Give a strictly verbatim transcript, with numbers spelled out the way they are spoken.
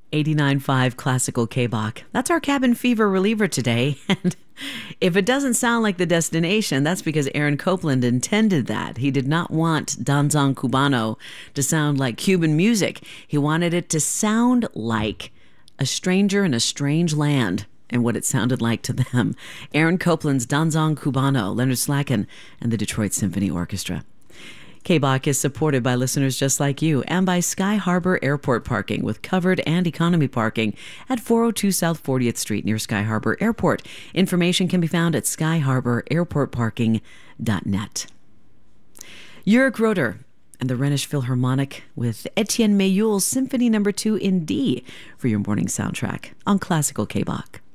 eighty-nine point five Classical K-Bach. That's our cabin fever reliever today. And if it doesn't sound like the destination, that's because Aaron Copland intended that. He did not want Danzón Cubano to sound like Cuban music. He wanted it to sound like a stranger in a strange land and what it sounded like to them. Aaron Copland's Danzón Cubano, Leonard Slacken, and the Detroit Symphony Orchestra. K-Bach is supported by listeners just like you and by Sky Harbor Airport Parking with covered and economy parking at four oh two South fortieth Street near Sky Harbor Airport. Information can be found at sky harbor airport parking dot net. Jörg Roeder and the Rhenish Philharmonic with Etienne Mayul's Symphony Number two in D for your morning soundtrack on Classical K-Bach.